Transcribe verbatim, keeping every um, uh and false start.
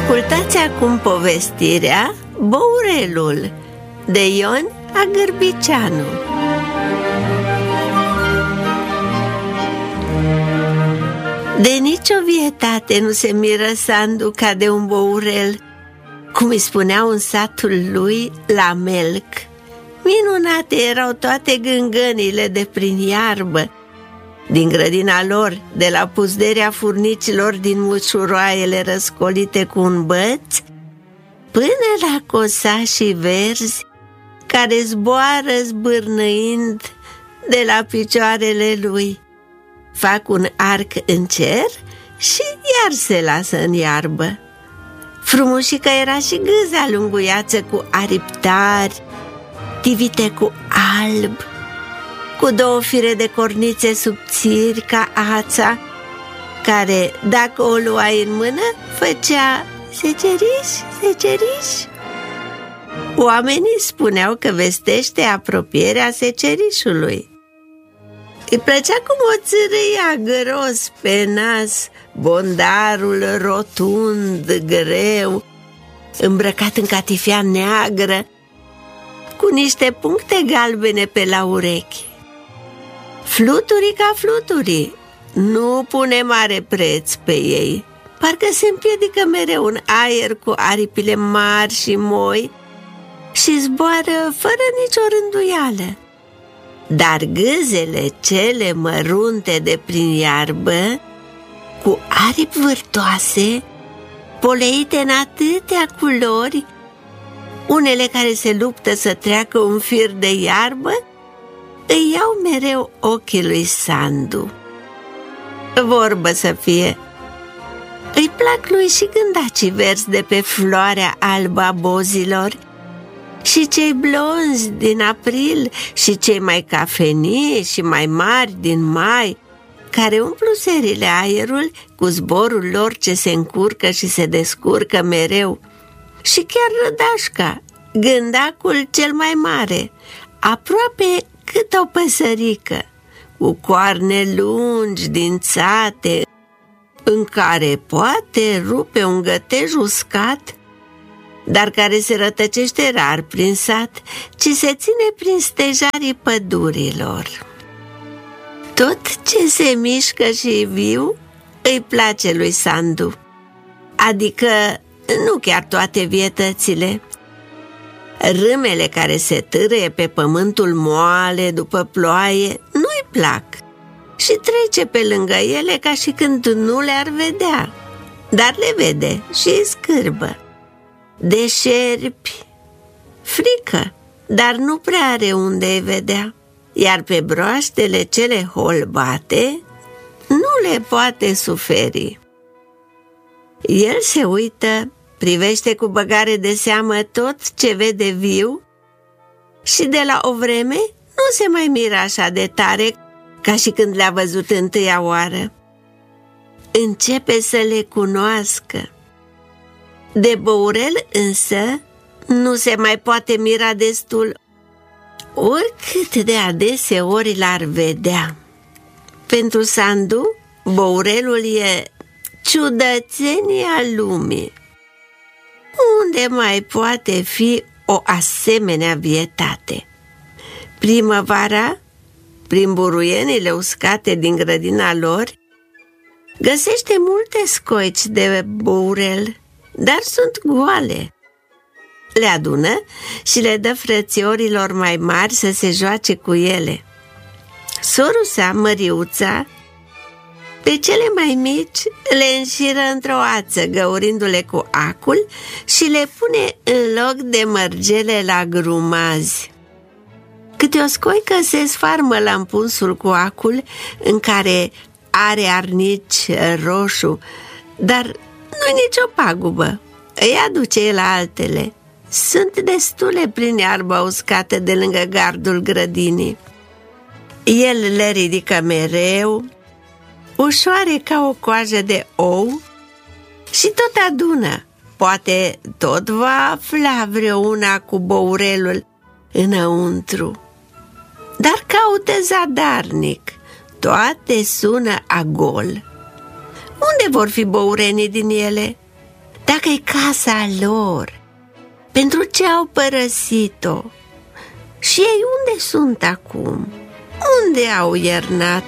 Ascultați acum povestirea Bourelul de Ion Agârbiceanu. De nicio vietate nu se miră Sandu ca de un bourel, cum îi spuneau în satul lui la melc. Minunate erau toate gângănile de prin iarbă, din grădina lor, de la puzderea furnicilor din mușuroaiele răscolite cu un băț, până la cosașii verzi care zboară zbârnăind de la picioarele lui. Fac un arc în cer și iar se lasă în iarbă. Frumușică era și gâza lunguiață cu aripi tari, tivite cu alb, cu două fire de cornițe subțiri ca ața, care, dacă o luai în mână, făcea seceriș, seceriș. Oamenii spuneau că vestește apropierea secerișului. Îi plăcea cum o țărâia gros pe nas bondarul rotund, greu, îmbrăcat în catifea neagră, cu niște puncte galbene pe la urechi. Fluturii ca fluturii, nu pune mare preț pe ei, parcă se împiedică mereu în aer cu aripile mari și moi și zboară fără nicio rânduială. Dar gâzele cele mărunte de prin iarbă, cu aripi vârtoase, poleite în atâtea culori, unele care se luptă să treacă un fir de iarbă, îi iau mereu ochii lui Sandu. Vorbă să fie, îi plac lui și gândacii verzi de pe floarea albă a bozilor, și cei blonzi din april, și cei mai cafenii și mai mari din mai, care umplu serile aerul cu zborul lor ce se încurcă și se descurcă mereu. Și chiar rădașca, gândacul cel mai mare, aproape cât o păsărică, cu coarne lungi, dințate, în care poate rupe un gătej uscat, dar care se rătăcește rar prin sat, ci se ține prin stejarii pădurilor. Tot ce se mișcă și viu îi place lui Sandu, adică nu chiar toate vietățile. Râmele care se târâie pe pământul moale după ploaie nu-i plac și trece pe lângă ele ca și când nu le-ar vedea, dar le vede și îi scârbă. De șerpi, frică, dar nu prea are unde-i vedea, iar pe broaștele cele holbate nu le poate suferi. El se uită, privește cu băgare de seamă tot ce vede viu și de la o vreme nu se mai miră așa de tare ca și când le-a văzut întâia oară. Începe să le cunoască. De bourel însă nu se mai poate mira destul, oricât de adeseori l-ar vedea. Pentru Sandu, bourelul e ciudățenia lumii. Unde mai poate fi o asemenea vietate? Primăvara, prin buruienile uscate din grădina lor, găsește multe scoici de bourel, dar sunt goale. Le adună și le dă frățiorilor mai mari să se joace cu ele. Sorul sa, Măriuța, pe cele mai mici le înșiră într-o ață, găurindu-le cu acul, și le pune în loc de mărgele la grumazi. Câte o scoică se sfarmă la împunsul cu acul, în care are arnici roșu, dar nu-i nicio pagubă, îi aduce el la altele. Sunt destule prin iarba uscată de lângă gardul grădinii. El le ridică mereu, ușoare ca o coajă de ou, și tot adună. Poate tot va afla vreuna cu bourelul înăuntru. Dar caută zadarnic, toate sună a gol. Unde vor fi bourenii din ele? Dacă-i casa lor, pentru ce au părăsit-o? Și ei unde sunt acum? Unde au iernat